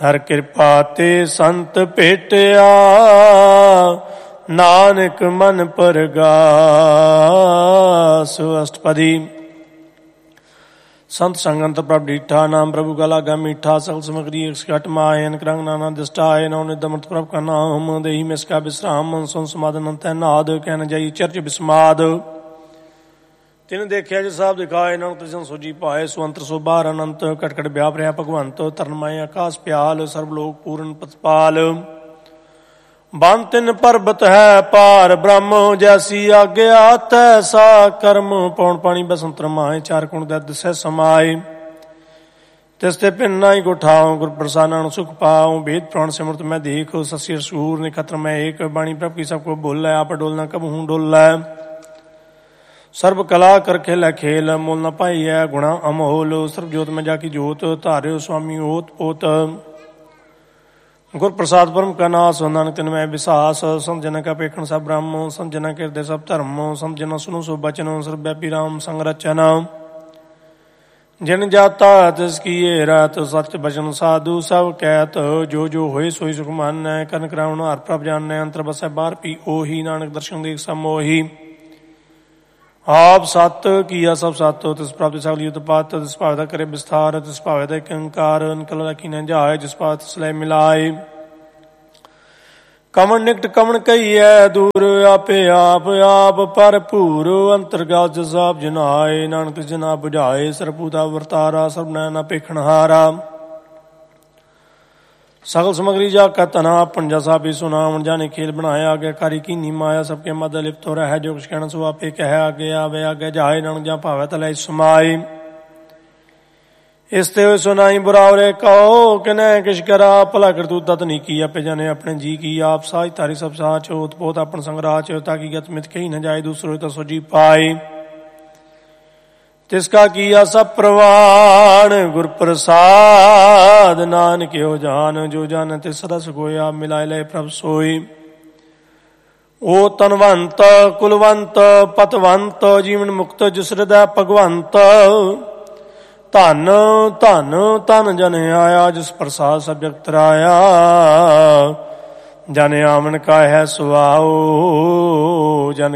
ਹਰ ਕਿਰਪਾ ਤੇ ਸੰਤ ਭੇਟਿਆ, ਨਾਨਕ ਮਨ ਪਰਗਾਸ। ਅਸ਼ਟਪਦੀ। ਸੰਤ ਸੰਗਤ ਪ੍ਰਭ ਡੀਠਾ, ਨਾਮ ਪ੍ਰਭੂ ਕਾ ਲਾਗਾ ਮੀਠਾ। ਸਗਲ ਸਮਗਰੀ ਇੱਕ ਘਟ ਮਾਏ, ਅਨਕ ਰੰਗ ਨਾਨਾ ਦਿਸ਼ਟਾਏ। ਨੌ ਨਿਧ ਅੰਮ੍ਰਿਤ ਪ੍ਰਭ ਕਾ ਨਾਮ, ਦੇਹੀ ਮਿਸ ਕਾ ਬਿਸਰਾਮ। ਸੁਨ ਸਮਾਦ ਅਨੰਤ ਹੈ ਨਾਦ, ਕਹਿ ਜਾਈ ਚਰਚ ਬਿਸਮਾਦ। ਤਿਨ ਦੇਖਿਆ ਜਿ ਸਾਹਿਬ ਦਿਖਾਏ, ਨਾਨਕ ਤਿਸਨ ਸੋਜੀ ਪਾਏ। ਸੁਅੰਤਰ ਸੋ ਬਾਹਰ ਅਨੰਤ, ਘਟ ਘਟ ਵਿਆਪ ਰਿਹਾ ਭਗਵੰਤ। ਧਰਨਮਾਏ ਆਕਾਸ ਪਿਆਲ, ਸਰਬ ਲੋਕ ਪੂਰਨ ਪਤਪਾਲ। ਬੰਦ ਤਿੰਨ ਪਰਬਤ ਹੈ ਪਾਰ ਬ੍ਰਹਮ, ਜੈਸੀ ਆਗਿਆ ਤੈਸਾ ਕਰਮ। ਪੌਣ ਪਾਣੀ ਬਸੰਤਰ ਮਾਏ, ਚਾਰ ਕੁਣ ਦਾ ਦਿਸੈ ਸਮਾਏ। ਤਿਸ ਤੇ ਭਿੰਨ ਨਾਹੀ ਕੋ ਠਾਉ, ਗੁਰ ਪ੍ਰਸਾਦਿ ਸੁਖ ਪਾਉ। ਭੇਦ ਪ੍ਰਾਣ ਸਿਮਰਤ ਮੈਂ ਦੇਖ, ਸਸੀ ਅਸੂਰ ਨਿਖਤਰ ਮੈਂ ਏਕ। ਬਾਣੀ ਪ੍ਰਭ ਕੀ ਸਭ ਕੋ ਬੋਲੈ, ਆਪ ਡੋਲਨਾ ਕਬਹੂ ਡੋਲੈ। ਸਰਬ ਕਲਾ ਕਰ ਖੇਲੈ ਖੇਲ, ਮੁੱਲ ਨ ਪਾਈਐ ਗੁਣਾ ਅਮੋਲ। ਸਰਬ ਜੋਤ ਮੈਂ ਜਾ ਕੀ ਜੋਤ, ਧਾਰਿਓ ਸੁਆਮੀ ਓਤ ਪੋਤ। ਗੁਰ ਪ੍ਰਸਾਦ ਪਰਮ ਕਾ ਨਾਸ, ਨਾਨਕ ਤਿਨ ਮੈਂ ਵਿਸਾਸ। ਸੰਤ ਜਨਾਂ ਕਾ ਪੇਖਣ ਸਭ ਬ੍ਰਹਮ, ਸੰਤ ਜਨਾਂ ਕੇ ਹਿਰਦੇ ਸਭ ਧਰਮ। ਸੰਤ ਜਨਾਂ ਸੁਨੋ ਸੋ ਬਚਨ, ਸਰਬ ਵਿਆਪੀ ਰਾਮ ਸੰਗ ਰਚਨ। ਜਿਨ ਜਾਤਾ ਤਿਸ ਕੀਏ ਰਾਤ, ਸਚ ਬਚਨ ਸਾਧੂ ਸਭ ਕਹਿਤ। ਜੋ ਜੋ ਹੋਏ ਸੋਈ ਸੁਖ ਮਾਨੈ, ਕਰਨ ਕਰਾਉਣ ਹਰ ਪ੍ਰਭ ਜਾਣੈ। ਅੰਤਰ ਬਸੈ ਬਾਹਰ ਪੀ ਉਹੀ, ਨਾਨਕ ਦਰਸ਼ਨ ਦੇਖ ਸਭ ਮੋਹੀ। ਆਪ ਸਤ ਕੀਆ ਸਭ ਸਤ, ਤਿਸ ਪ੍ਰਭ ਸਗਲ ਉਤਪਾਤ। ਤਿਸ ਭਾਵੇ ਦਾ ਕਰੇ ਵਿਸਥਾਰ, ਤਿਸ ਭਾਵੇ ਦਾ ਇੱਕ ਓੰਕਾਰ। ਨਿਕਲ ਰੱਖੀ ਨ ਜਾਏ, ਜਿਸ ਭਾਵੇ ਤਿਸ ਲੈ ਮਿਲਾਏ। ਕਮਣ ਨਿਕਟ ਕਮਣ ਕਹੀਐ ਦੂਰ, ਆਪੇ ਆਪ ਆਪ ਭਰਪੂਰ। ਅੰਤਰਗਤ ਜਸ ਆਪ ਜਨਾਏ, ਨਾਨਕ ਜਨਾ ਬੁਝਾਏ। ਸਰਬੂ ਦਾ ਵਰਤਾਰਾ, ਸਰਬ ਨੈਣਾ ਪੇਖਣਹਾਰਾ। ਸਗਲ ਸਮਗਰੀ ਜਾ ਕਾ ਧਨਾ, ਆਪਨ ਜਸਾ ਵੀ ਸੁਨਾਵਣ। ਜਾਨੇ ਖੇਲ ਬਣਾਇਆ, ਆਗੇ ਕਾਰੀ ਕੀਨੀ ਮਾਇਆ। ਸਭ ਕੇ ਮਦ ਲਿਪਤ ਹੋ ਰਹਿ, ਜੋ ਕੁਛ ਕਹਿਣਾ ਸੋ ਆਪੇ ਕਹਿ। ਆਗੇ ਆਵੇ ਆਗੇ ਜਾਏ, ਨਾਨਕ ਜਾਂ ਭਾਵੈ ਤਲੈ ਸਮਾਏ। ਇਸ ਤੇ ਹੋਏ ਸੁਨਾਈ ਬੁਰਾਵਰੇ ਕਹੋ, ਕਿਨੈ ਕਿਛ ਕਰਾ। ਭਲਾ ਕਰਤੂਤ ਤਤ ਨੀ ਕੀ, ਆਪੇ ਜਾਣੇ ਆਪਣੇ ਜੀ ਕੀ। ਆਪ ਸਾਜ ਧਾਰੀ ਸਭ ਸਾਚ, ਓਤ ਪੋਤ ਆਪਨ ਸੰਗ ਰਾਚ। ਤਾਕੀ ਗਤ ਮਿਤ ਕਹੀ ਨ ਜਾਏ, ਦੂਸਰੋ ਤਾ ਸੋ ਜੀ ਪਾਏ। ਤਿਸ ਕਾ ਕੀਆ ਸਭ ਪ੍ਰਵਾਨ, ਗੁਰ ਪ੍ਰਸਾਦ ਨਾਨਕਿਓ ਜਾਨ। ਜੋ ਜਾਨ ਤੇ ਸਦਾ ਸਗੋਇਆ, ਮਿਲਾਏ ਲਏ ਪ੍ਰਭ ਸੋਈ। ਓ ਤਨਵੰਤ ਕੁਲਵੰਤ ਪਤਵੰਤ, ਜੀਵਨ ਮੁਕਤ ਜਿਸ ਹਿਰਦੈ ਭਗਵੰਤ। ਧਨ ਧਨ ਧਨ ਜਨ ਆਇਆ, ਜਿਸ ਪ੍ਰਸਾਦ ਸਭ ਜਗਤ ਰਾਇਆ। ਜਨ ਆਵਣ ਕਾ ਹੈ ਸੁਆਓ, ਜਨ